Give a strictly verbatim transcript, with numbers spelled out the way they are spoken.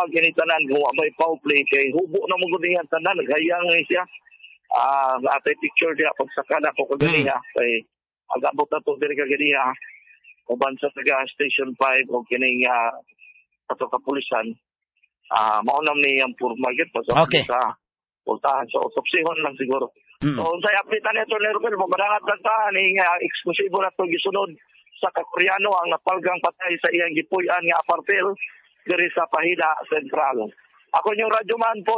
pag kinitanan kung may foul play kay hubo na mo gunihan tanan naghayang ni siya. Ah, uh, atay picture dia pagsakada ko kagani niya kay agabot na to diri kagani niya. Uban sa taga Station five o kining uh, ato kapulisan. Ah, uh, maunam ni ang purmaget pa sa okay. sa pultahan so opsihon lang siguro. Mm. So unsay update ni to Nervel mabadangat lang ta ning uh, eksklusibo na to gisunod sa Kakoreano ang napalgang patay sa iyang gipuy-an nga apartel diri sa Pahida Central. Ako yung radyoman po